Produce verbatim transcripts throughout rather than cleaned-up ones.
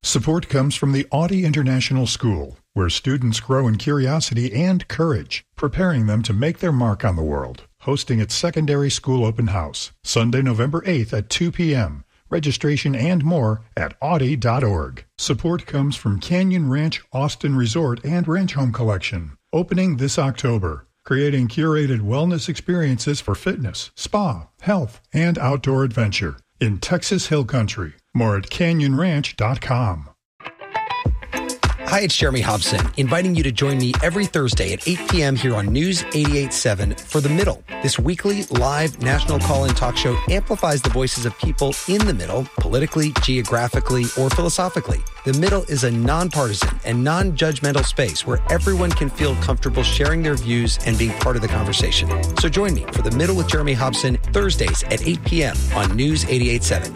Support comes from the Audi International School, where students grow in curiosity and courage, preparing them to make their mark on the world. Hosting its secondary school open house, Sunday, November eighth at two p.m. Registration and more at Audi dot org. Support comes from Canyon Ranch Austin Resort and Ranch Home Collection, opening this October, creating curated wellness experiences for fitness, spa, health, and outdoor adventure in Texas Hill Country. More at canyon ranch dot com. Hi, it's Jeremy Hobson, inviting you to join me every Thursday at eight p.m. here on News eighty-eight point seven for The Middle. This weekly live national call-in talk show amplifies the voices of people in the middle, politically, geographically, or philosophically. The Middle is a nonpartisan and non-judgmental space where everyone can feel comfortable sharing their views and being part of the conversation. So join me for The Middle with Jeremy Hobson, Thursdays at eight p.m. on News eighty-eight point seven.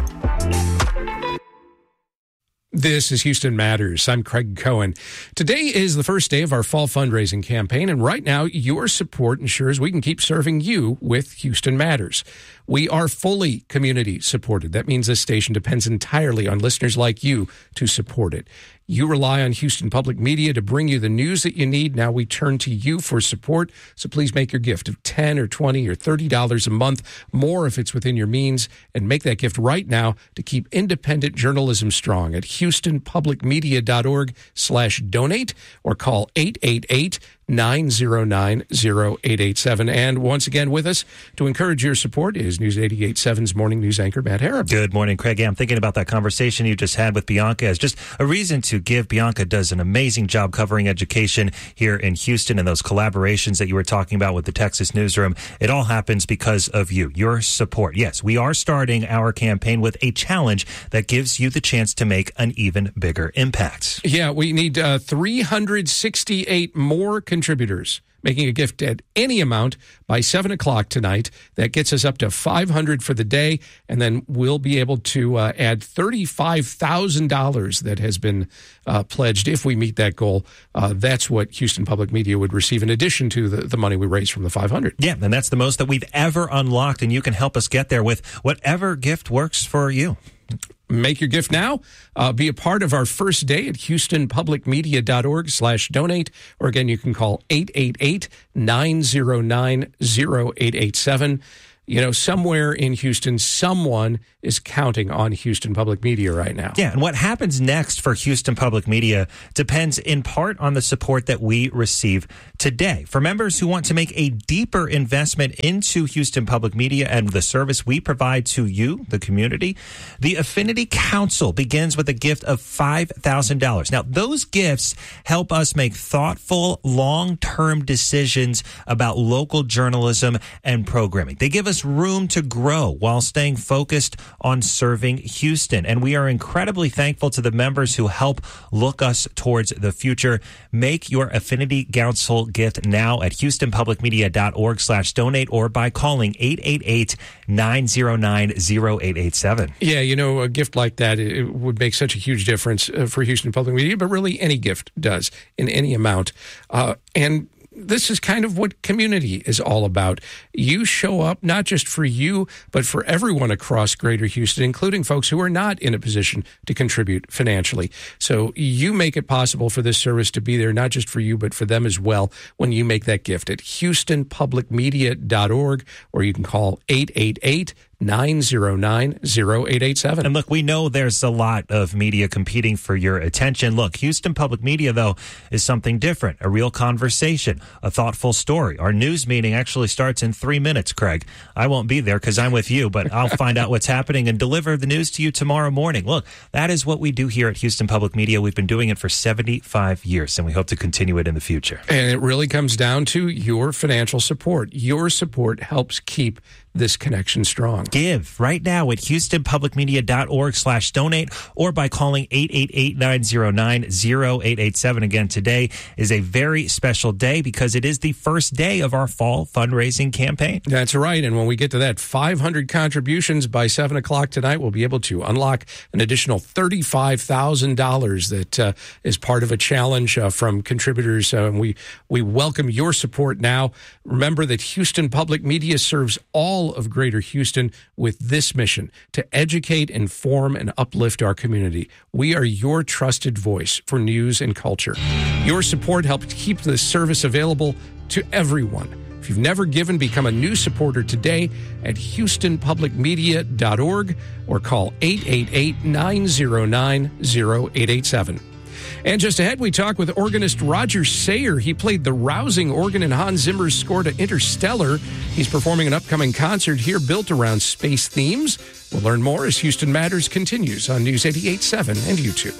This is Houston Matters. I'm Craig Cohen. Today is the first day of our fall fundraising campaign, and right now, your support ensures we can keep serving you with Houston Matters. We are fully community supported. That means this station depends entirely on listeners like you to support it. You rely on Houston Public Media to bring you the news that you need. Now we turn to you for support. So please make your gift of ten or twenty or thirty dollars a month, more if it's within your means, and make that gift right now to keep independent journalism strong at houston public media dot org slash donate or call eight eight eight, nine zero nine, zero eight eight seven. And once again with us to encourage your support is News eighty-eight point seven's morning news anchor, Matt Harrop. Good morning, Craig. Yeah, I'm thinking about that conversation you just had with Bianca as just a reason to give. Bianca does an amazing job covering education here in Houston, and those collaborations that you were talking about with the Texas Newsroom. It all happens because of you, your support. Yes, we are starting our campaign with a challenge that gives you the chance to make an even bigger impact. Yeah, we need uh, three hundred sixty-eight more contributors making a gift at any amount by seven o'clock tonight. That gets us up to five hundred for the day, and then we'll be able to uh, add thirty-five thousand dollars that has been uh, pledged. If we meet that goal, uh, that's what Houston Public Media would receive in addition to the, the money we raise from the five hundred. Yeah, and that's the most that we've ever unlocked, and you can help us get there with whatever gift works for you. Make your gift now. Uh, be a part of our first day at houston public media dot org slash donate. Or again, you can call eight eight eight, nine zero nine, zero eight eight seven. You know, somewhere in Houston, someone is counting on Houston Public Media right now. Yeah, and what happens next for Houston Public Media depends in part on the support that we receive today. For members who want to make a deeper investment into Houston Public Media and the service we provide to you, the community, the Affinity Council begins with a gift of five thousand dollars. Now, those gifts help us make thoughtful, long-term decisions about local journalism and programming. They give us room to grow while staying focused on serving Houston. And we are incredibly thankful to the members who help look us towards the future. Make your Affinity Council gift now at houston public media dot org slash donate or by calling eight eight eight, nine zero nine, zero eight eight seven. Yeah, you know, a gift like that, it would make such a huge difference for Houston Public Media, but really any gift does in any amount. Uh, and this is kind of what community is all about. You show up not just for you, but for everyone across Greater Houston, including folks who are not in a position to contribute financially. So you make it possible for this service to be there, not just for you, but for them as well when you make that gift at houston public media dot org, or you can call eight eight eight, nine zero nine, zero eight eight seven. And look, we know there's a lot of media competing for your attention. Look, Houston Public Media, though, is something different, a real conversation, a thoughtful story. Our news meeting actually starts in three minutes, Craig. I won't be there because I'm with you, but I'll find out what's happening and deliver the news to you tomorrow morning. Look, that is what we do here at Houston Public Media. We've been doing it for seventy-five years, and we hope to continue it in the future. And it really comes down to your financial support. Your support helps keep this connection strong. Give right now at houston public media dot org slash donate or by calling eight eight eight, nine zero nine, zero eight eight seven. Again, today is a very special day because it is the first day of our fall fundraising campaign. That's right. And when we get to that five hundred contributions by seven o'clock tonight, we'll be able to unlock an additional thirty-five thousand dollars that uh, is part of a challenge uh, from contributors. Uh, we, we welcome your support now. Remember that Houston Public Media serves all all of Greater Houston with this mission: to educate, inform, and uplift our community. We are your trusted voice for news and culture. Your support helps keep this service available to everyone. If you've never given, become a new supporter today at houston public media dot org or call eight eight eight, nine zero nine, zero eight eight seven. And just ahead, we talk with organist Roger Sayer. He played the rousing organ in Hans Zimmer's score to Interstellar. He's performing an upcoming concert here built around space themes. We'll learn more as Houston Matters continues on News eighty-eight point seven and YouTube.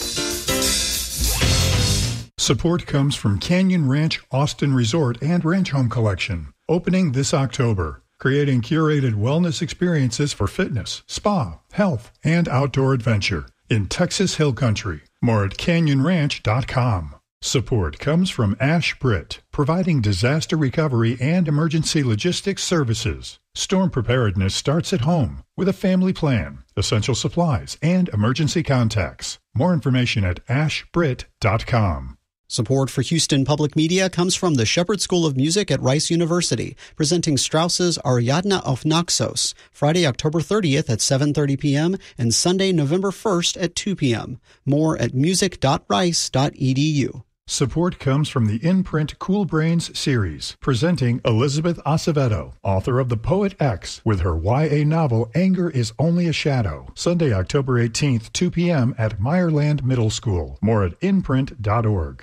Support comes from Canyon Ranch Austin Resort and Ranch Home Collection, opening this October, creating curated wellness experiences for fitness, spa, health, and outdoor adventure in Texas Hill Country. More at canyon ranch dot com. Support comes from Ash Britt, providing disaster recovery and emergency logistics services. Storm preparedness starts at home with a family plan, essential supplies, and emergency contacts. More information at ash britt dot com. Support for Houston Public Media comes from the Shepherd School of Music at Rice University, presenting Strauss's Ariadne auf Naxos, Friday, October thirtieth at seven thirty p.m. and Sunday, November first at two p.m. More at music dot rice dot e d u. Support comes from the in-print Cool Brains series, presenting Elizabeth Acevedo, author of The Poet X, with her Y A novel Anger is Only a Shadow. Sunday, October eighteenth, two p.m. at Meyerland Middle School. More at in print dot org.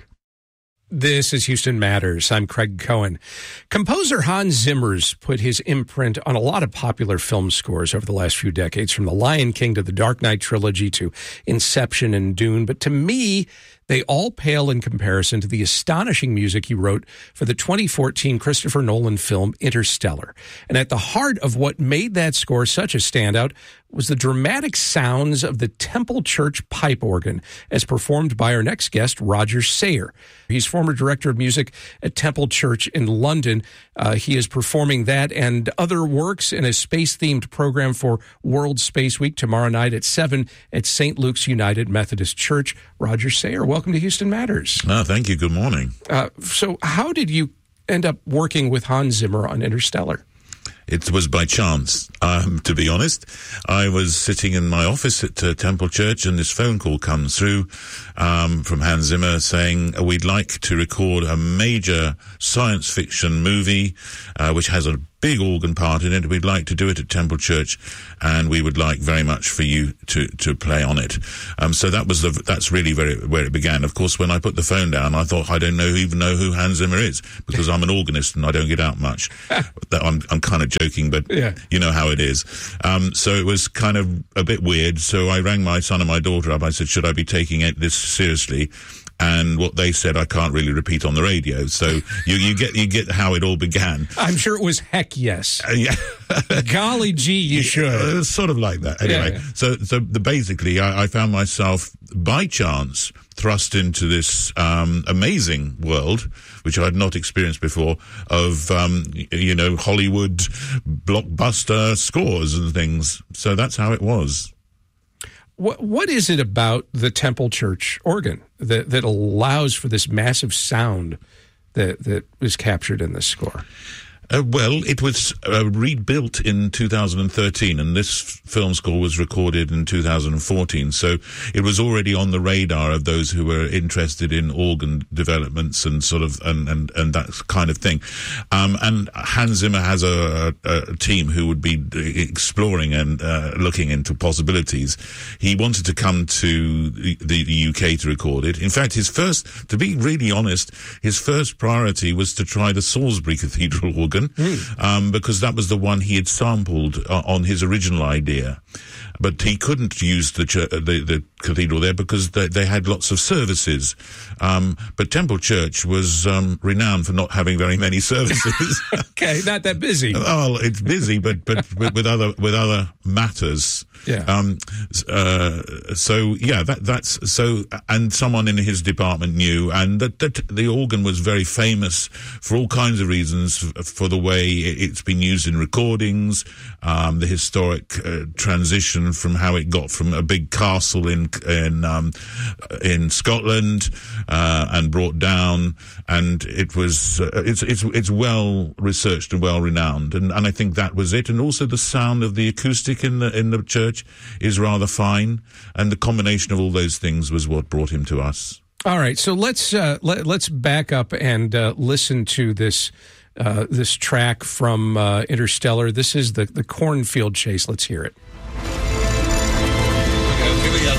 This is Houston Matters. I'm Craig Cohen. Composer Hans Zimmer's put his imprint on a lot of popular film scores over the last few decades, from The Lion King to the Dark Knight trilogy to Inception and Dune. But to me, they all pale in comparison to the astonishing music he wrote for the twenty fourteen Christopher Nolan film Interstellar. And at the heart of what made that score such a standout was the dramatic sounds of the Temple Church pipe organ, as performed by our next guest, Roger Sayer. He's former director of music at Temple Church in London. Uh, he is performing that and other works in a space-themed program for World Space Week tomorrow night at seven at Saint Luke's United Methodist Church. Roger Sayer, welcome to Houston Matters. No, thank you. Good morning. Uh, so how did you end up working with Hans Zimmer on Interstellar? It was by chance, um, to be honest. I was sitting in my office at uh, Temple Church, and this phone call comes through um, from Hans Zimmer saying, we'd like to record a major science fiction movie, uh, which has a big organ part in it. We'd like to do it at Temple Church, and we would like very much for you to, to play on it. Um, so that was the, that's really where it, where it began. Of course, when I put the phone down, I thought, I don't know even know who Hans Zimmer is, because I'm an organist and I don't get out much. I'm, I'm kind of joking, but yeah. You know how it is. Um, so it was kind of a bit weird. So I rang my son and my daughter up. I said, should I be taking it this seriously? And what they said, I can't really repeat on the radio. So you, you get you get how it all began. I'm sure it was heck yes. Uh, yeah. Golly gee, you should. Uh, sort of like that. Anyway, yeah, yeah. so so the, basically, I, I found myself by chance thrust into this um, amazing world, which I had not experienced before, of um, you know Hollywood blockbuster scores and things. So that's how it was. What what is it about the Temple Church organ that, that allows for this massive sound that that was captured in this score? Uh, well, it was uh, rebuilt in two thousand thirteen, and this f- film score was recorded in two thousand fourteen. So it was already on the radar of those who were interested in organ developments and sort of and and, and that kind of thing. Um, and Hans Zimmer has a, a, a team who would be exploring and uh, looking into possibilities. He wanted to come to the, the U K to record it. In fact, his first, to be really honest, his first priority was to try the Salisbury Cathedral organ. Mm. Um, because that was the one he had sampled uh, on his original idea. But he couldn't use the ch- the, the cathedral there because they, they had lots of services. Um, but Temple Church was um, renowned for not having very many services. Okay, not that busy. Oh, it's busy, but but with other with other matters. Yeah. Um. Uh. So yeah, that that's so. And someone in his department knew, and that, that the organ was very famous for all kinds of reasons, for the way it's been used in recordings, um, the historic uh, transition from how it got from a big castle in in um, in Scotland uh, and brought down, and it was uh, it's it's it's well researched and well renowned, and and I think that was it. And also the sound of the acoustic in the in the church is rather fine, and the combination of all those things was what brought him to us. All right, so let's uh, let, let's back up and uh, listen to this uh, this track from uh, Interstellar. This is the the cornfield chase. Let's hear it. Okay, here we go.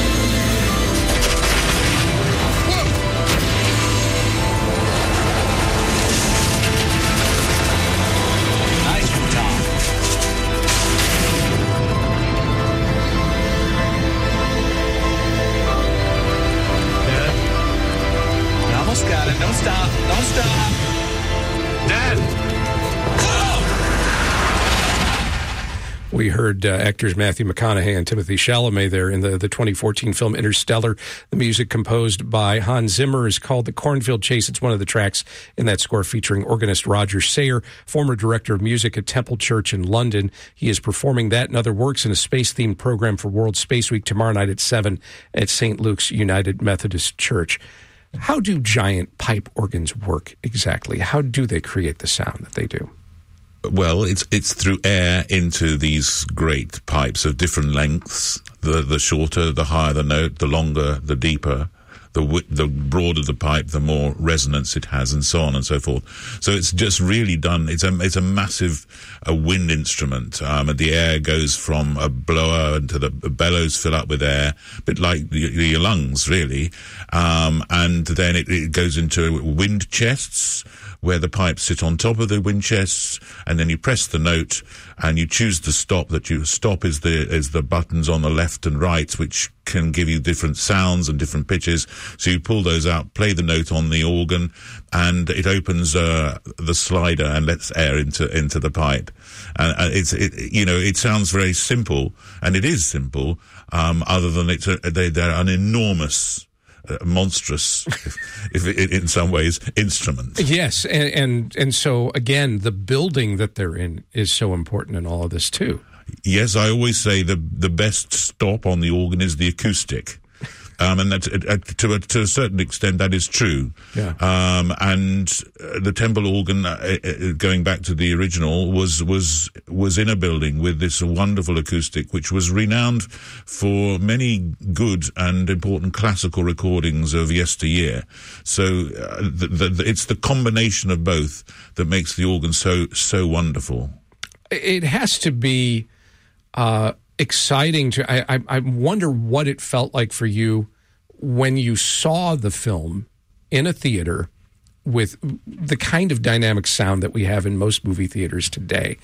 We heard uh, actors Matthew McConaughey and Timothée Chalamet there in the, the twenty fourteen film Interstellar. The music composed by Hans Zimmer is called The Cornfield Chase. It's one of the tracks in that score featuring organist Roger Sayer, former director of music at Temple Church in London. He is performing that and other works in a space-themed program for World Space Week tomorrow night at seven at Saint Luke's United Methodist Church. How do giant pipe organs work exactly? How do they create the sound that they do? Well, it's it's through air into these great pipes of different lengths. The the shorter, the higher the note, the longer, the deeper. The wi- the broader the pipe, the more resonance it has, and so on and so forth. So it's just really done. It's a it's a massive a wind instrument. Um, and the air goes from a blower into the bellows fill up with air, a bit like your, your lungs, really. Um, and then it, it goes into wind chests, where the pipes sit on top of the wind chests, and then you press the note and you choose the stop. That you stop is the is the buttons on the left and right, which can give you different sounds and different pitches. So you pull those out, play the note on the organ, and it opens uh, the slider and lets air into into the pipe. And uh, it's it, you know it sounds very simple, and it is simple. Um, other than it's a, they, they're an enormous. Uh, monstrous, if, if it, in some ways, instrument. Yes, and, and and so again, the building that they're in is so important in all of this too. Yes, I always say the the best stop on the organ is the acoustic. Um, and that's, uh, to, a, to a certain extent, that is true. Yeah. Um, and uh, the Temple organ, uh, uh, going back to the original, was was was in a building with this wonderful acoustic, which was renowned for many good and important classical recordings of yesteryear. So uh, the, the, it's the combination of both that makes the organ so so wonderful. It has to be uh, exciting to. I, I, I wonder what it felt like for you when you saw the film in a theater with the kind of dynamic sound that we have in most movie theaters today.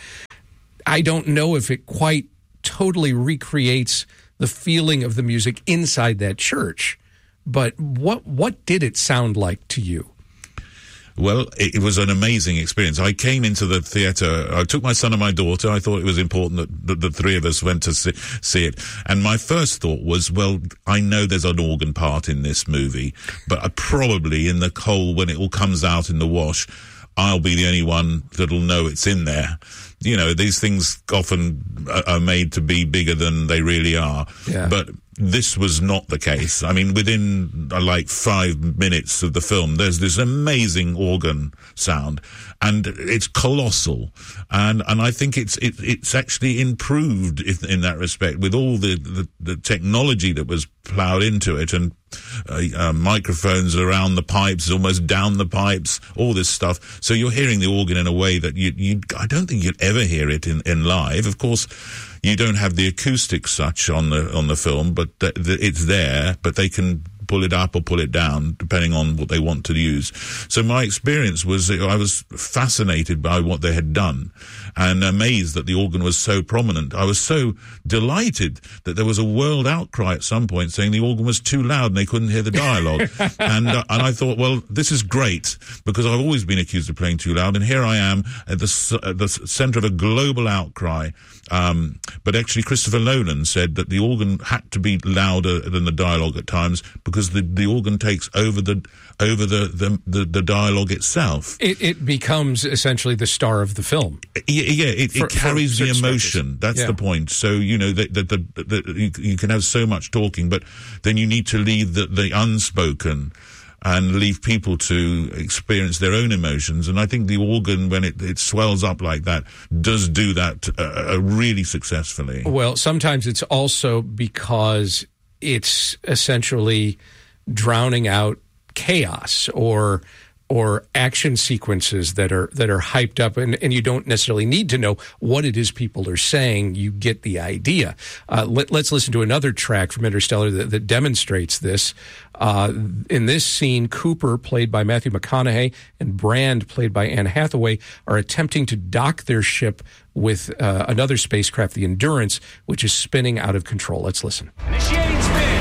I don't know if it quite totally recreates the feeling of the music inside that church, but what what did it sound like to you? Well, it, it was an amazing experience. I came into the theatre, I took my son and my daughter. I thought it was important that, that the three of us went to see, see it. And my first thought was, well, I know there's an organ part in this movie, but I probably in the coal, when it all comes out in the wash, I'll be the only one that'll know it's in there. You know, these things often are made to be bigger than they really are. Yeah. But this was not the case. I mean, within uh, like five minutes of the film, there's this amazing organ sound, and it's colossal. And and I think it's it, it's actually improved in, in that respect with all the, the, the technology that was ploughed into it, and uh, uh, microphones around the pipes, almost down the pipes, all this stuff. So you're hearing the organ in a way that you you I don't think you'd ever hear it in, in live. Of course, you don't have the acoustic such on the on the film, but th- th- it's there. But they can pull it up or pull it down depending on what they want to use. So my experience was that I was fascinated by what they had done and amazed that the organ was so prominent. I was so delighted that there was a world outcry at some point saying the organ was too loud and they couldn't hear the dialogue. and uh, and I thought, well, this is great, because I've always been accused of playing too loud, and here I am at the, at the centre of a global outcry. Um, but actually Christopher Nolan said that the organ had to be louder than the dialogue at times because because the, the organ takes over the over the the, the, the dialogue itself. It, it becomes essentially the star of the film. Yeah, yeah it, for, it carries the emotion. Stretches. That's yeah. the point. So you know that the, the, the, the, you, you can have so much talking, but then you need to leave the, the unspoken and leave people to experience their own emotions. And I think the organ, when it, it swells up like that, does do that uh, really successfully. Well, sometimes it's also because it's essentially drowning out chaos or or action sequences that are that are hyped up, and, and you don't necessarily need to know what it is people are saying. You get the idea. Uh, let, let's listen to another track from Interstellar that, that demonstrates this. Uh, in this scene, Cooper, played by Matthew McConaughey, and Brand, played by Anne Hathaway, are attempting to dock their ship with uh, another spacecraft, the Endurance, which is spinning out of control. Let's listen. Initiating spin.